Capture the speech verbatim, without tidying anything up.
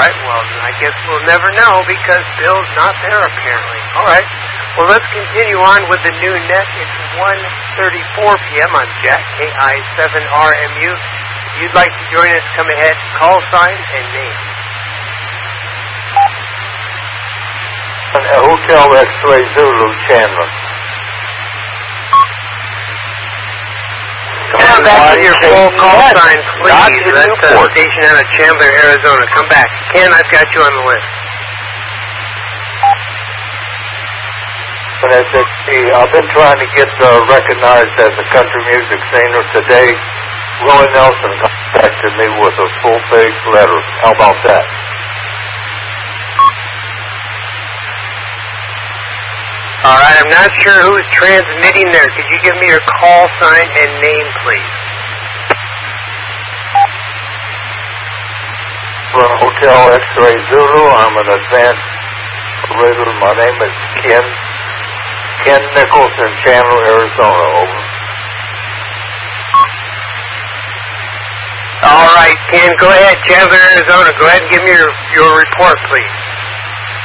right, well, I guess we'll never know because Bill's not there apparently. All right, well, let's continue on with the new net. It's one thirty-four p.m. on Jack, K I seven R M U. If you'd like to join us, come ahead, call sign and name. Hotel X-Ray Zulu, Chandler. Come back with your full call sign, please. That's uh, station out of Chandler, Arizona. Come back. Ken, I've got you on the list. I've been trying to get uh, recognized as a country music singer. Today, Willie Nelson contacted me with a full-page letter. How about that? All right, I'm not sure who's transmitting there. Could you give me your call sign and name, please? For Hotel X-Ray Zulu, I'm an advanced operator. My name is Ken Ken Nichols in Chandler, Arizona. Over. All right, Ken, go ahead. Chandler, Arizona. Go ahead and give me your, your report, please.